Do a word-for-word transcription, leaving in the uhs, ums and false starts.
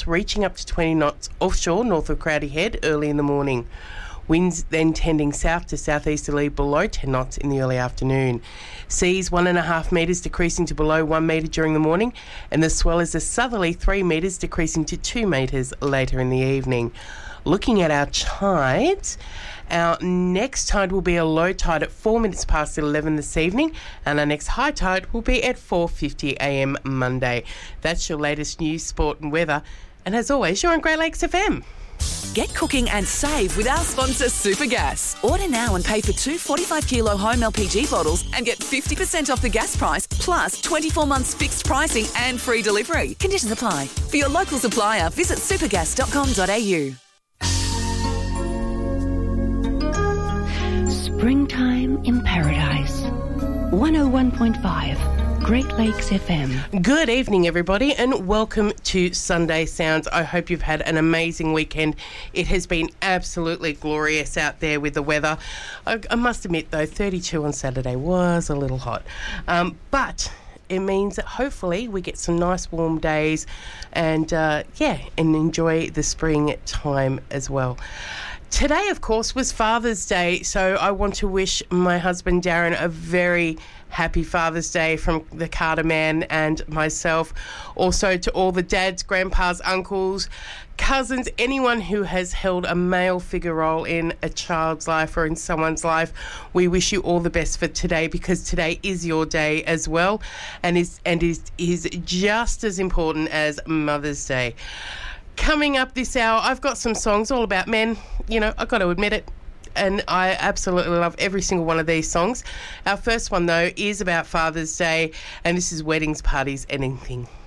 knots, reaching up to twenty knots offshore north of Crowdy Head early in the morning. Winds then tending south to southeasterly below ten knots in the early afternoon. Seas one and a half metres decreasing to below one metre during the morning, and the swell is a southerly three metres decreasing to two metres later in the evening. Looking at our tides, our next tide will be a low tide at four minutes past eleven this evening, and our next high tide will be at four fifty a m Monday. That's your latest news, sport and weather. And as always, you're on Great Lakes F M. Get cooking and save with our sponsor Supergas. Order now and pay for two forty-five kilo home L P G bottles and get fifty percent off the gas price, plus twenty-four months fixed pricing and free delivery. Conditions apply. For your local supplier, visit supergas dot com dot a u. Springtime in Paradise. one oh one point five. Great Lakes F M. Good evening, everybody, and welcome to Sunday Sounds. I hope you've had an amazing weekend. It has been absolutely glorious out there with the weather. I, I must admit, though, thirty-two on Saturday was a little hot. Um, but it means that hopefully we get some nice warm days and, uh, yeah, and enjoy the spring time as well. Today, of course, was Father's Day, so I want to wish my husband Darren a very happy Father's Day from the Carter Man and myself. Also to all the dads, grandpas, uncles, cousins, anyone who has held a male figure role in a child's life or in someone's life. We wish you all the best for today, because today is your day as well, and is and is is just as important as Mother's Day. Coming up this hour, I've got some songs all about men. You know, I've got to admit it. And I absolutely love every single one of these songs. Our first one, though, is about Father's Day, and this is Weddings, Parties, Anything.